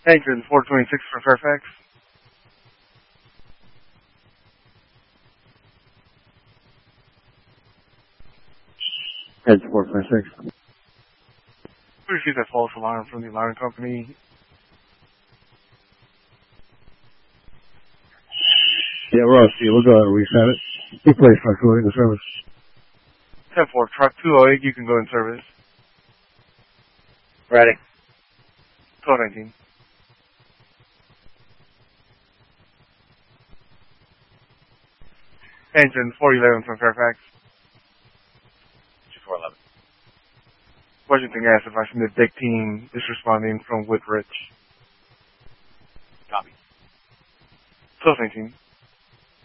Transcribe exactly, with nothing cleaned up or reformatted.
Engine four twenty-six for Fairfax. Heads four twenty-six. We received a false alarm from the alarm company. Yeah, we're on C. We'll go ahead and reset it. Replace truck two into service. ten four, truck two oh eight, you can go in service. Ready. twelve nineteen. Engine four eleven from Fairfax. two four eleven. Washington Gas advising the D I C team is responding from Woodridge. Copy. twelve nineteen.